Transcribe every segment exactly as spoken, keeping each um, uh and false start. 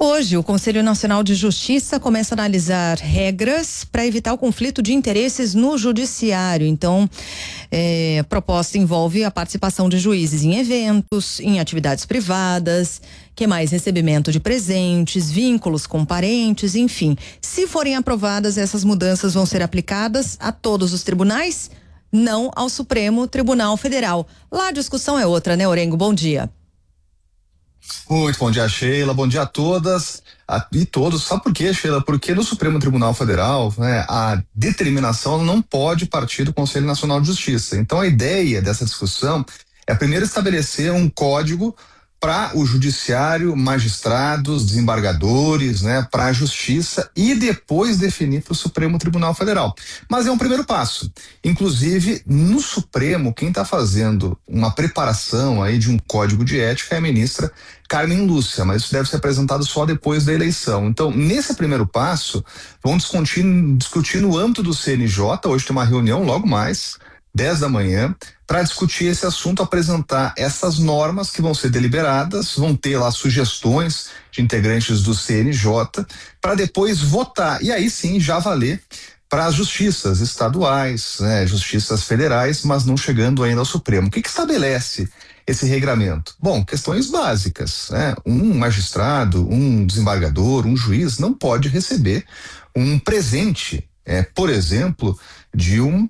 Hoje, o Conselho Nacional de Justiça começa a analisar regras para evitar o conflito de interesses no judiciário. Então, é, a proposta envolve a participação de juízes em eventos, em atividades privadas, que mais? Recebimento de presentes, vínculos com parentes, enfim. Se forem aprovadas, essas mudanças vão ser aplicadas a todos os tribunais, não ao Supremo Tribunal Federal. Lá a discussão é outra, né, Orengo? Bom dia. Muito bom dia, Sheila. Bom dia a todas a, e todos. Sabe por quê, Sheila? Porque no Supremo Tribunal Federal, né, a determinação não pode partir do Conselho Nacional de Justiça. Então, a ideia dessa discussão é primeiro estabelecer um código para o judiciário, magistrados, desembargadores, né, para a justiça e depois definir para o Supremo Tribunal Federal. Mas é um primeiro passo. Inclusive, no Supremo, quem está fazendo uma preparação aí de um código de ética é a ministra Carmen Lúcia, mas isso deve ser apresentado só depois da eleição. Então, nesse primeiro passo, vamos discutir, discutir no âmbito do C N J, hoje tem uma reunião logo mais, dez da manhã, para discutir esse assunto, apresentar essas normas que vão ser deliberadas, vão ter lá sugestões de integrantes do C N J, para depois votar, e aí sim já valer para as justiças estaduais, né, justiças federais, mas não chegando ainda ao Supremo. O que que estabelece esse regramento? Bom, questões básicas, né? Um magistrado, um desembargador, um juiz não pode receber um presente, é, por exemplo, de um,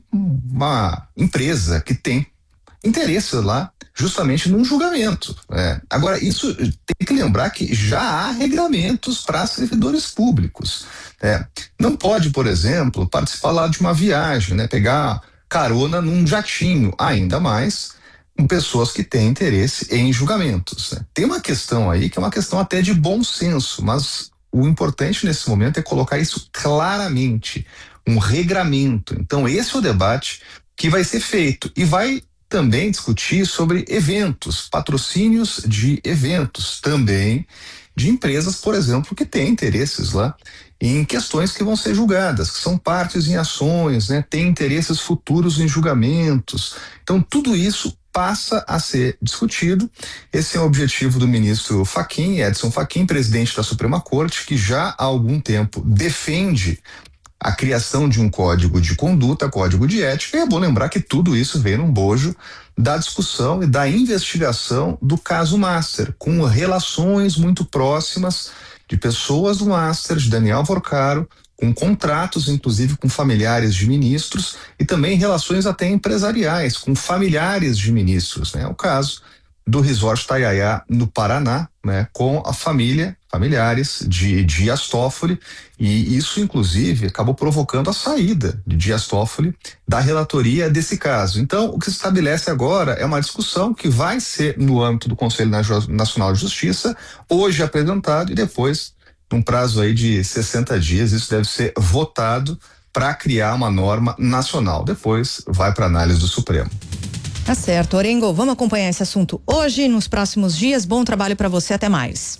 uma empresa que tem interesse lá justamente num julgamento. É. Agora, isso tem que lembrar que já há regramentos para servidores públicos. É. Não pode, por exemplo, participar lá de uma viagem, né? Pegar carona num jatinho, ainda mais com pessoas que têm interesse em julgamentos. Né? Tem uma questão aí que é uma questão até de bom senso, mas o importante nesse momento é colocar isso claramente, um regramento. Então, esse é o debate que vai ser feito e vai também discutir sobre eventos, patrocínios de eventos, também de empresas, por exemplo, que têm interesses lá em questões que vão ser julgadas, que são partes em ações, né? Têm interesses futuros em julgamentos. Então, tudo isso passa a ser discutido. Esse é o objetivo do ministro Fachin, Edson Fachin, presidente da Suprema Corte, que já há algum tempo defende a criação de um código de conduta, código de ética, e é bom lembrar que tudo isso veio num bojo da discussão e da investigação do caso Master, com relações muito próximas de pessoas do Master, de Daniel Vorcaro, com contratos, inclusive, com familiares de ministros e também relações até empresariais, com familiares de ministros, né? O caso do Resort Taiaiá, no Paraná, né? Com a família, familiares de Dias Toffoli, e isso, inclusive, acabou provocando a saída de Dias Toffoli da relatoria desse caso. Então, o que se estabelece agora é uma discussão que vai ser no âmbito do Conselho Nacional de Justiça, hoje apresentado, e depois, num prazo aí de sessenta dias, isso deve ser votado para criar uma norma nacional. Depois vai para análise do Supremo. Tá certo, Orengo, vamos acompanhar esse assunto hoje e nos próximos dias. Bom trabalho para você, até mais.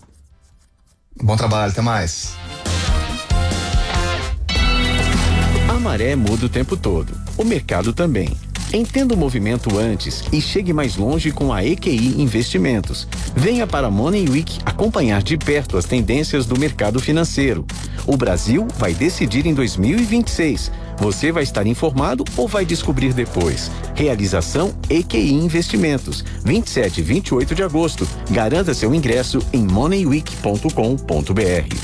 Bom trabalho, até mais. A maré muda o tempo todo, o mercado também. Entenda o movimento antes e chegue mais longe com a E Q I Investimentos. Venha para a Money Week acompanhar de perto as tendências do mercado financeiro. O Brasil vai decidir em dois mil e vinte e seis. Você vai estar informado ou vai descobrir depois? Realização E Q I Investimentos, vinte e sete e vinte e oito de agosto. Garanta seu ingresso em money week ponto com ponto b r.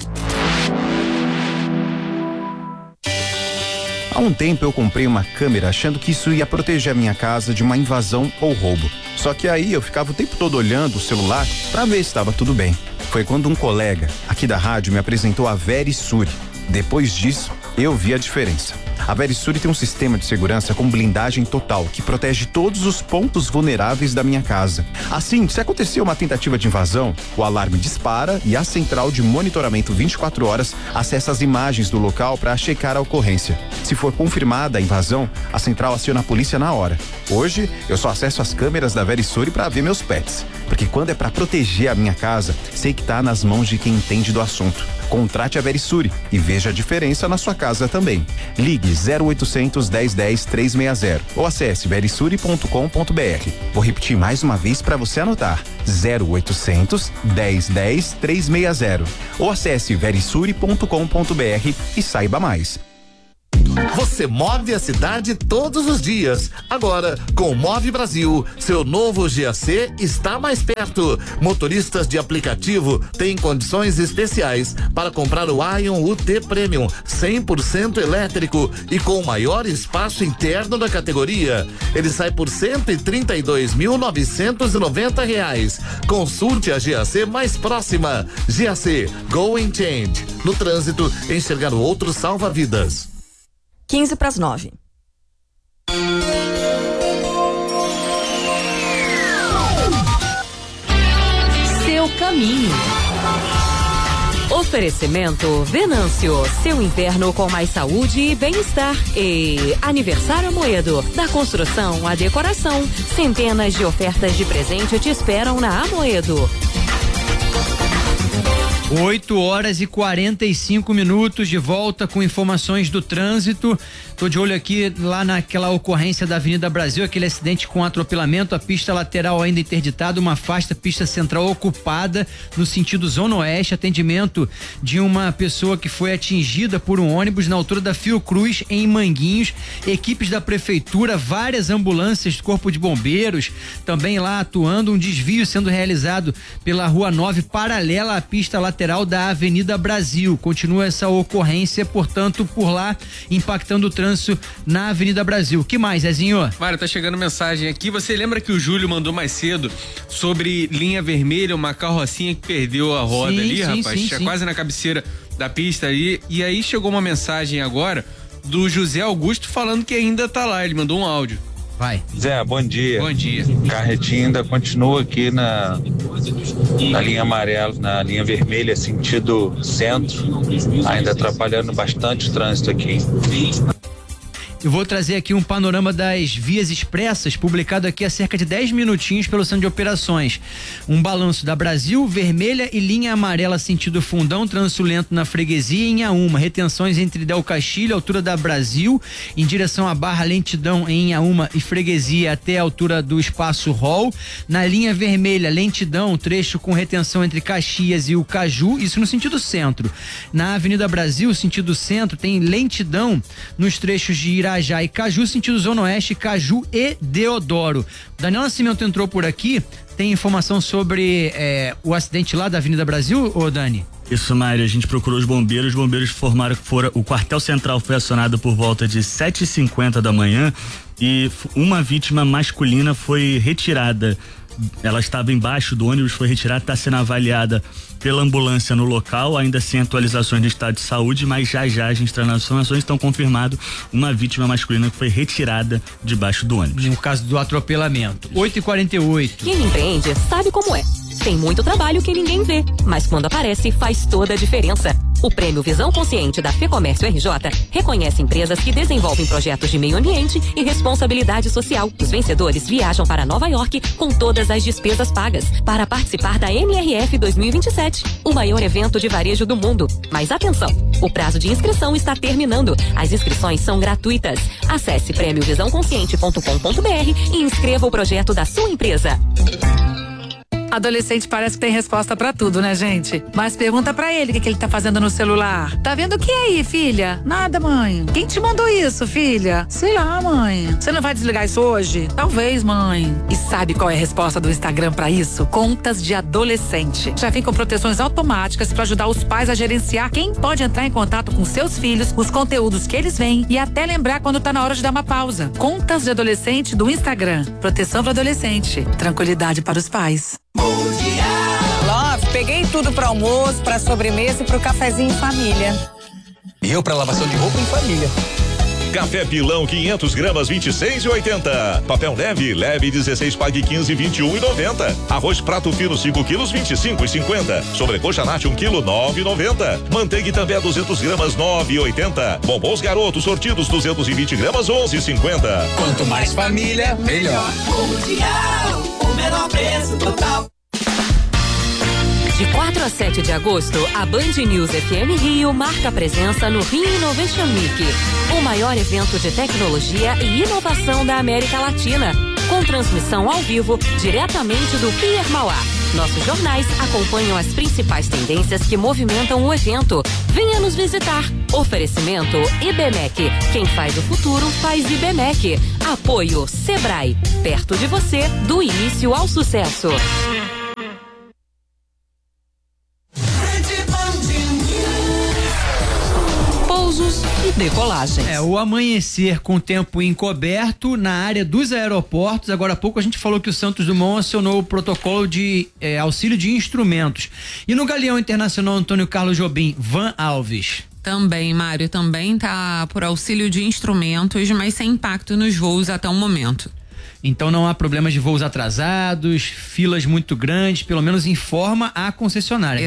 Há um tempo eu comprei uma câmera achando que isso ia proteger a minha casa de uma invasão ou roubo. Só que aí eu ficava o tempo todo olhando o celular para ver se estava tudo bem. Foi quando um colega aqui da rádio me apresentou a Verisure. Depois disso, eu vi a diferença. A Verisure tem um sistema de segurança com blindagem total que protege todos os pontos vulneráveis da minha casa. Assim, se acontecer uma tentativa de invasão, o alarme dispara e a central de monitoramento vinte e quatro horas acessa as imagens do local para checar a ocorrência. Se for confirmada a invasão, a central aciona a polícia na hora. Hoje, eu só acesso as câmeras da Verisure para ver meus pets, porque quando é para proteger a minha casa, sei que tá nas mãos de quem entende do assunto. Contrate a Verisure e veja a diferença na sua casa também. Ligue zero oitocentos, dez, dez, trezentos e sessenta ou acesse verisure ponto com ponto br. Vou repetir mais uma vez para você anotar: zero oitocentos, dez, dez, trezentos e sessenta ou acesse verisure ponto com ponto br e saiba mais. Você move a cidade todos os dias. Agora, com o Move Brasil, seu novo G A C está mais perto. Motoristas de aplicativo têm condições especiais para comprar o Ion U T Premium cem por cento elétrico e com o maior espaço interno da categoria. Ele sai por cento e trinta e dois mil novecentos e noventa reais. Consulte a G A C mais próxima. G A C Go and Change. No trânsito, enxergar o outro salva vidas. quinze para as nove. Seu caminho. Oferecimento Venâncio, seu inverno com mais saúde e bem-estar. E Aniversário Amoedo, da construção à decoração. Centenas de ofertas de presente te esperam na Amoedo. oito horas e quarenta e cinco minutos, de volta com informações do trânsito. Tô de olho aqui lá naquela ocorrência da Avenida Brasil, aquele acidente com atropelamento, a pista lateral ainda interditada, uma faixa pista central ocupada no sentido zona oeste, atendimento de uma pessoa que foi atingida por um ônibus na altura da Fiocruz em Manguinhos, equipes da prefeitura, várias ambulâncias, corpo de bombeiros também lá atuando, um desvio sendo realizado pela Rua nove paralela à pista lateral da Avenida Brasil. Continua essa ocorrência, portanto, por lá, impactando o trânsito na Avenida Brasil. O que mais, Zezinho? Mário, tá chegando mensagem aqui. Você lembra que o Júlio mandou mais cedo sobre linha vermelha, uma carrocinha que perdeu a roda sim, ali, sim, rapaz? Sim, Tinha sim. quase na cabeceira da pista ali. E aí chegou uma mensagem agora do José Augusto falando que ainda tá lá. Ele mandou um áudio. Vai. Zé, bom dia. Bom dia. Carretinha ainda continua aqui na, na linha amarela, na linha vermelha, sentido centro, ainda atrapalhando bastante o trânsito aqui. Eu vou trazer aqui um panorama das vias expressas, publicado aqui há cerca de dez minutinhos pelo Centro de Operações. Um balanço da Brasil, vermelha e linha amarela sentido Fundão, trânsito lento na Freguesia em Inhaúma. Retenções entre Del Castilho, altura da Brasil, em direção à Barra, lentidão em Inhaúma e Freguesia até a altura do Espaço Hall. Na linha vermelha, lentidão, trecho com retenção entre Caxias e o Caju, isso no sentido centro. Na Avenida Brasil, sentido centro, tem lentidão nos trechos de Ira Irajá e Caju, sentido Zona Oeste, Caju e Deodoro. Daniel Nascimento entrou por aqui, tem informação sobre é, o acidente lá da Avenida Brasil, ô Dani? Isso, Mário, a gente procurou os bombeiros, os bombeiros informaram que fora, o quartel central foi acionado por volta de sete e cinquenta da manhã e uma vítima masculina foi retirada. Ela estava embaixo do ônibus, foi retirada, está sendo avaliada pela ambulância no local, ainda sem atualizações de estado de saúde, mas já já a gente traz nas informações, estão confirmado uma vítima masculina que foi retirada debaixo do ônibus. No caso do atropelamento. oito e quarenta e oito. Quem empreende sabe como é. Tem muito trabalho que ninguém vê, mas quando aparece faz toda a diferença. O Prêmio Visão Consciente da FEComércio R J reconhece empresas que desenvolvem projetos de meio ambiente e responsabilidade social. Os vencedores viajam para Nova York com todas as despesas pagas para participar da M R F dois mil e vinte e sete, o maior evento de varejo do mundo. Mas atenção, o prazo de inscrição está terminando. As inscrições são gratuitas. Acesse prêmio visão consciente ponto com ponto br e inscreva o projeto da sua empresa. Adolescente parece que tem resposta pra tudo, né, gente? Mas pergunta pra ele o que, que ele tá fazendo no celular. Tá vendo o que aí, filha? Nada, mãe. Quem te mandou isso, filha? Sei lá, mãe. Você não vai desligar isso hoje? Talvez, mãe. E sabe qual é a resposta do Instagram pra isso? Contas de adolescente. Já vem com proteções automáticas pra ajudar os pais a gerenciar quem pode entrar em contato com seus filhos, os conteúdos que eles veem e até lembrar quando tá na hora de dar uma pausa. Contas de adolescente do Instagram. Proteção para adolescente. Tranquilidade para os pais. Love, peguei tudo para almoço, para sobremesa e para o cafezinho em família. E eu para lavação de roupa em família. Café Pilão quinhentos gramas vinte e seis e oitenta. Papel neve leve dezesseis pague quinze vinte e um e noventa. Arroz prato fino cinco quilos vinte e cinco e cinquenta. Sobrecoxa Nath um quilo nove e noventa. Manteiga Itambé duzentos gramas nove e oitenta. Bombons Garoto sortidos duzentos e vinte gramas onze e cinquenta. Quanto mais família, melhor. Mundial, o menor preço total. De quatro a sete de agosto, a Band News F M Rio marca presença no Rio Innovation Week, o maior evento de tecnologia e inovação da América Latina, com transmissão ao vivo diretamente do Pier Mauá. Nossos jornais acompanham as principais tendências que movimentam o evento. Venha nos visitar. Oferecimento I B M E C. Quem faz o futuro faz I B M E C. Apoio Sebrae. Perto de você, do início ao sucesso. Pousos e decolagens. É, o amanhecer com tempo encoberto na área dos aeroportos. Agora há pouco a gente falou que o Santos Dumont acionou o protocolo de é, auxílio de instrumentos. E no Galeão Internacional Antônio Carlos Jobim, Van Alves. Também, Mário, também tá por auxílio de instrumentos, mas sem impacto nos voos até o momento. Então não há problemas de voos atrasados, filas muito grandes, pelo menos informa a concessionária.